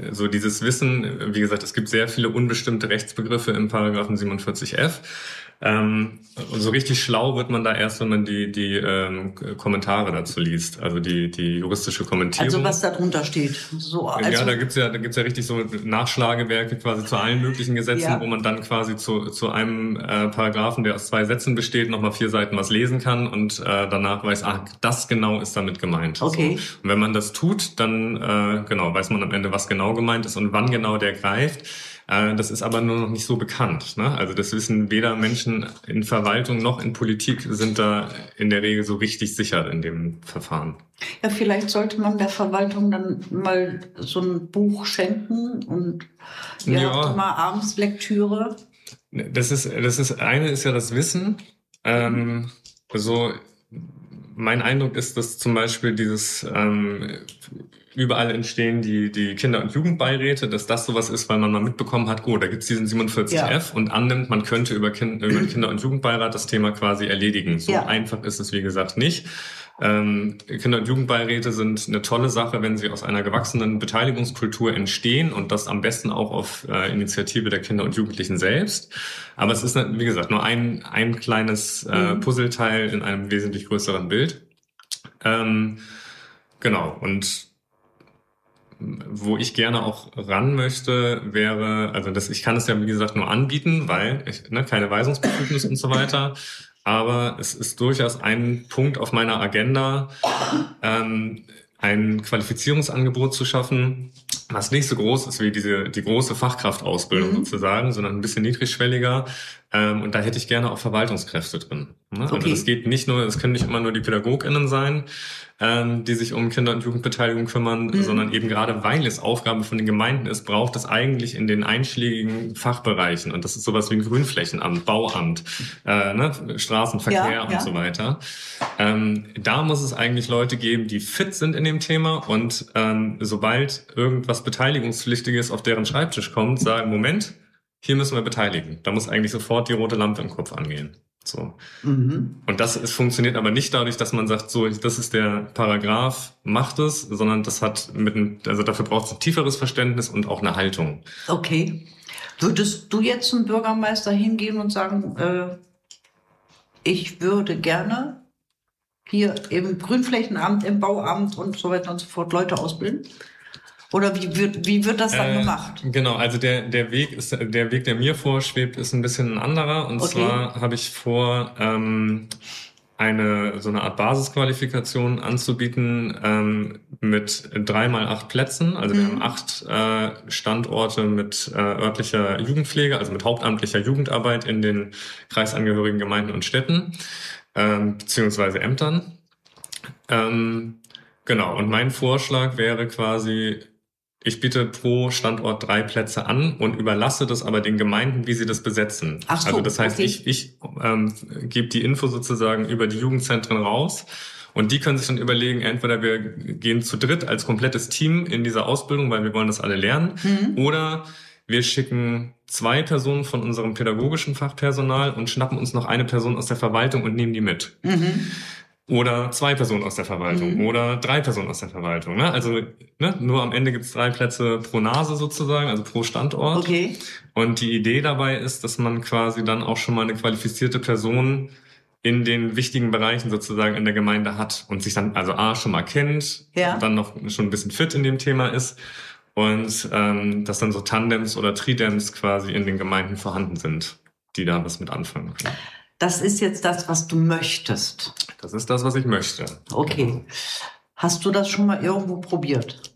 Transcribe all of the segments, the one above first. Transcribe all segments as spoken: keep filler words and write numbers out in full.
so dieses Wissen, wie gesagt, es gibt sehr viele unbestimmte Rechtsbegriffe im Paragraphen siebenundvierzig F. Ähm, und so richtig schlau wird man da erst, wenn man die die ähm, Kommentare dazu liest, also die die juristische Kommentierung. Also was da drunter steht. So, also ja, da gibt's ja da gibt's ja richtig so Nachschlagewerke quasi zu allen möglichen Gesetzen, ja. wo man dann quasi zu zu einem äh, Paragraphen, der aus zwei Sätzen besteht, nochmal vier Seiten was lesen kann und äh, danach weiß, ah, das genau ist damit gemeint. Okay. So. Und wenn man das tut, dann äh, genau weiß man am Ende, was genau gemeint ist und wann genau der greift. Das ist aber nur noch nicht so bekannt. Ne? Also das wissen weder Menschen in Verwaltung noch in Politik sind da in der Regel so richtig sicher in dem Verfahren. Ja, vielleicht sollte man der Verwaltung dann mal so ein Buch schenken und ihr ja. habt mal abends Lektüre. Das ist, das ist, eine ist ja das Wissen. Ähm, so, mein Eindruck ist, dass zum Beispiel dieses ähm, überall entstehen die die Kinder- und Jugendbeiräte, dass das sowas ist, weil man mal mitbekommen hat, oh, da gibt's diesen siebenundvierzig F ja. und annimmt, man könnte über, kind, über den Kinder- und Jugendbeirat das Thema quasi erledigen. So ja. einfach ist es, wie gesagt, nicht. Ähm, Kinder- und Jugendbeiräte sind eine tolle Sache, wenn sie aus einer gewachsenen Beteiligungskultur entstehen und das am besten auch auf äh, Initiative der Kinder und Jugendlichen selbst. Aber es ist, wie gesagt, nur ein ein kleines äh, Puzzleteil in einem wesentlich größeren Bild. Ähm, genau, und wo ich gerne auch ran möchte, wäre, also das, ich kann es ja wie gesagt nur anbieten, weil ich, ne, keine Weisungsbefugnis und so weiter. Aber es ist durchaus ein Punkt auf meiner Agenda, ähm, ein Qualifizierungsangebot zu schaffen, was nicht so groß ist wie diese die große Fachkraftausbildung mhm. sozusagen, sondern ein bisschen niedrigschwelliger. Ähm, und da hätte ich gerne auch Verwaltungskräfte drin. Ne? Okay. Also das geht nicht nur, es können nicht immer nur die PädagogInnen sein, ähm, die sich um Kinder- und Jugendbeteiligung kümmern, mhm. sondern eben gerade weil es Aufgabe von den Gemeinden ist, braucht es eigentlich in den einschlägigen Fachbereichen, und das ist sowas wie ein Grünflächenamt, Bauamt, äh, ne? Straßenverkehr ja, und ja. so weiter. Ähm, da muss es eigentlich Leute geben, die fit sind in dem Thema und ähm, sobald irgendwas Beteiligungspflichtiges auf deren Schreibtisch kommt, sagen, Moment, hier müssen wir beteiligen. Da muss eigentlich sofort die rote Lampe im Kopf angehen. So. Mhm. Und das ist, funktioniert aber nicht dadurch, dass man sagt, so, das ist der Paragraph, macht es, sondern das hat mit einem, also dafür braucht es ein tieferes Verständnis und auch eine Haltung. Okay. Würdest du jetzt zum Bürgermeister hingehen und sagen, äh, ich würde gerne hier im Grünflächenamt, im Bauamt und so weiter und so fort Leute ausbilden? Oder wie wird, wie wird das dann äh, gemacht? Genau, also der, der Weg ist, der Weg, der mir vorschwebt, ist ein bisschen ein anderer. Und okay. zwar habe ich vor, ähm, eine, so eine Art Basisqualifikation anzubieten, ähm, mit drei mal acht Plätzen. Also mhm. wir haben acht, äh, Standorte mit, äh, örtlicher Jugendpflege, also mit hauptamtlicher Jugendarbeit in den kreisangehörigen Gemeinden und Städten, ähm, beziehungsweise Ämtern. Ähm, genau. Und mein Vorschlag wäre quasi, ich biete pro Standort drei Plätze an und überlasse das aber den Gemeinden, wie sie das besetzen. Ach so, also das heißt, okay. ich, ich ähm, gebe die Info sozusagen über die Jugendzentren raus und die können sich dann überlegen, entweder wir gehen zu dritt als komplettes Team in diese Ausbildung, weil wir wollen das alle lernen, mhm. oder wir schicken zwei Personen von unserem pädagogischen Fachpersonal und schnappen uns noch eine Person aus der Verwaltung und nehmen die mit. Mhm. Oder zwei Personen aus der Verwaltung mhm. oder drei Personen aus der Verwaltung. Ne? Also ne? nur am Ende gibt's drei Plätze pro Nase sozusagen, also pro Standort. Okay. Und die Idee dabei ist, dass man quasi dann auch schon mal eine qualifizierte Person in den wichtigen Bereichen sozusagen in der Gemeinde hat und sich dann also A schon mal kennt, ja. dann noch schon ein bisschen fit in dem Thema ist und ähm, dass dann so Tandems oder Tridems quasi in den Gemeinden vorhanden sind, die da was mit anfangen können. Das ist jetzt das, was du möchtest. Das ist das, was ich möchte. Okay. Hast du das schon mal irgendwo probiert?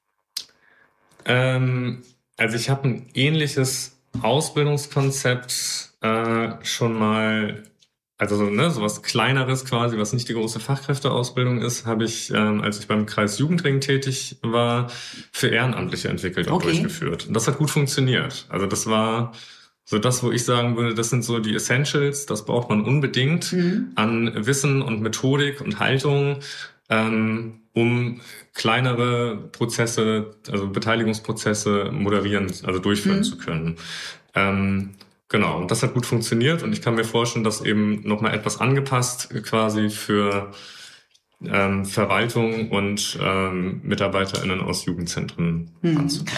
Ähm, also ich habe ein ähnliches Ausbildungskonzept äh, schon mal, also so, ne, sowas Kleineres quasi, was nicht die große Fachkräfteausbildung ist, habe ich, ähm, als ich beim Kreis Jugendring tätig war, für Ehrenamtliche entwickelt und okay. durchgeführt. Und das hat gut funktioniert. Also das war so das, wo ich sagen würde, das sind so die Essentials, das braucht man unbedingt mhm. an Wissen und Methodik und Haltung, ähm, um kleinere Prozesse, also Beteiligungsprozesse moderieren, also durchführen mhm. zu können. Ähm, genau, und das hat gut funktioniert und ich kann mir vorstellen, dass eben nochmal etwas angepasst quasi für ähm, Verwaltung und ähm, MitarbeiterInnen aus Jugendzentren mhm. anzubieten.